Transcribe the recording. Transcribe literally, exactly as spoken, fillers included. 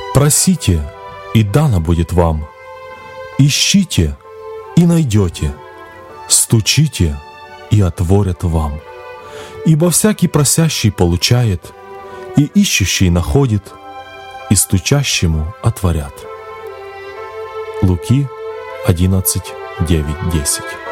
Просите, и дано будет вам. Ищите, и найдете. Стучите, и отворят вам. Ибо всякий просящий получает, и ищущий находит, и стучащему отворят». Луки одиннадцать, девять, десять.